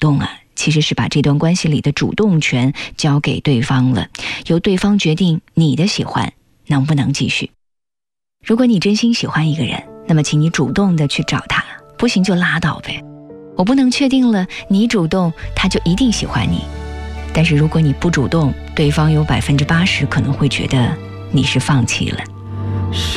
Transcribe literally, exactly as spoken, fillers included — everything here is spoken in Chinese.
动啊，其实是把这段关系里的主动权交给对方了，由对方决定你的喜欢能不能继续。如果你真心喜欢一个人，那么请你主动的去找他，不行就拉倒呗。我不能确定了你主动他就一定喜欢你，但是如果你不主动，对方有百分之八十可能会觉得你是放弃了。